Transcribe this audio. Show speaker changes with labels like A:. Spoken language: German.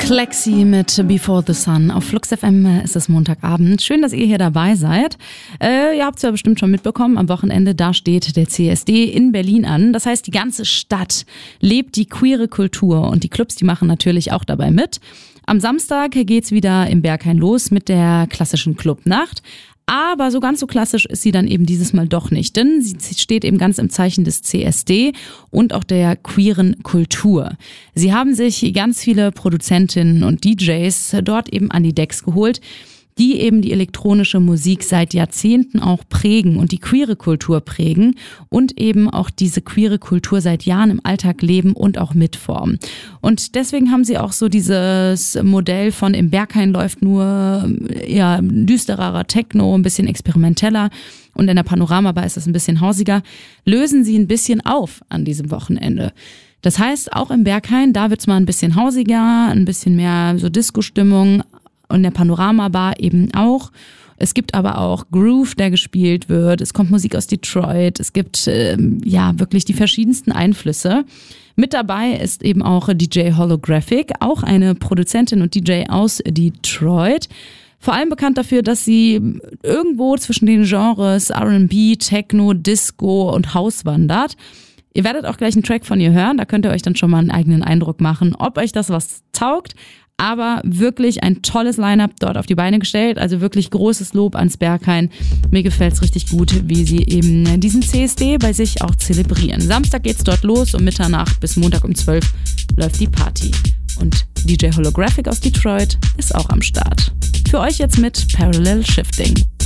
A: Clexi mit Before the Sun. Auf Flux FM ist es Montagabend. Schön, dass ihr hier dabei seid. Ihr habt es ja bestimmt schon mitbekommen, am Wochenende, da steht der CSD in Berlin an. Das heißt, die ganze Stadt lebt die queere Kultur und die Clubs, die machen natürlich auch dabei mit. Am Samstag geht's wieder im Berghain los mit der klassischen Clubnacht. Aber so ganz so klassisch ist sie dann eben dieses Mal doch nicht, denn sie steht eben ganz im Zeichen des CSD und auch der queeren Kultur. Sie haben sich ganz viele Produzentinnen und DJs dort eben an die Decks geholt, die eben die elektronische Musik seit Jahrzehnten auch prägen und die queere Kultur prägen und eben auch diese queere Kultur seit Jahren im Alltag leben und auch mitformen. Und deswegen haben sie auch so dieses Modell von im Berghain läuft nur ja düstererer Techno, ein bisschen experimenteller und in der Panorama-Bar ist das ein bisschen hausiger, lösen sie ein bisschen auf an diesem Wochenende. Das heißt, auch im Berghain, da wird's mal ein bisschen hausiger, ein bisschen mehr so Disco-Stimmung, und der Panorama-Bar eben auch. Es gibt aber auch Groove, der gespielt wird. Es kommt Musik aus Detroit. Es gibt wirklich die verschiedensten Einflüsse. Mit dabei ist eben auch DJ Holographic, auch eine Produzentin und DJ aus Detroit. Vor allem bekannt dafür, dass sie irgendwo zwischen den Genres R&B, Techno, Disco und House wandert. Ihr werdet auch gleich einen Track von ihr hören. Da könnt ihr euch dann schon mal einen eigenen Eindruck machen, ob euch das was taugt. Aber wirklich ein tolles Line-Up dort auf die Beine gestellt. Also wirklich großes Lob ans Berghain. Mir gefällt's richtig gut, wie sie eben diesen CSD bei sich auch zelebrieren. Samstag geht's dort los, um Mitternacht bis Montag um 12 läuft die Party. Und DJ Holographic aus Detroit ist auch am Start. Für euch jetzt mit Parallel Shifting.